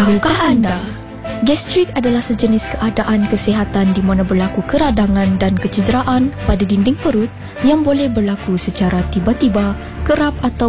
Tahukah anda? Gastrik adalah sejenis keadaan kesihatan di mana berlaku keradangan dan kecederaan pada dinding perut yang boleh berlaku secara tiba-tiba, kerap atau